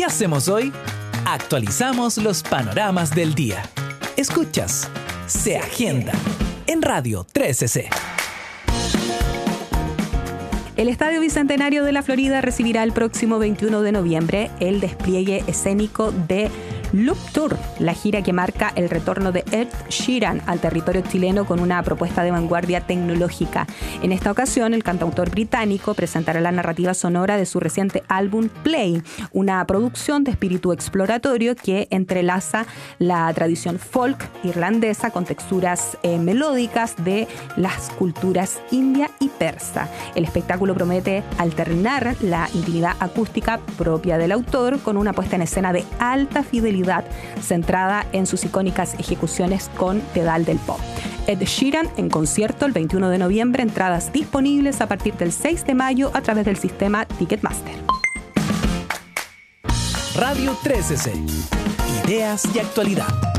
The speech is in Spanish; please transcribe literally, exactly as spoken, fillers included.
¿Qué hacemos hoy? Actualizamos los panoramas del día. Escuchas Se Agenda en Radio trece C. El Estadio Bicentenario de la Florida recibirá el próximo veintiuno de noviembre el despliegue escénico de Loop Tour, la gira que marca el retorno de Ed Sheeran al territorio chileno con una propuesta de vanguardia tecnológica. En esta ocasión, el cantautor británico presentará la narrativa sonora de su reciente álbum Play, una producción de espíritu exploratorio que entrelaza la tradición folk irlandesa con texturas eh, melódicas de las culturas india y persa. El espectáculo promete alternar la intimidad acústica propia del autor con una puesta en escena de alta fidelidad centrada en sus icónicas ejecuciones con pedal del pop. Ed Sheeran en concierto el veintiuno de noviembre, entradas disponibles a partir del seis de mayo a través del sistema Ticketmaster. Radio trece C. Ideas y actualidad.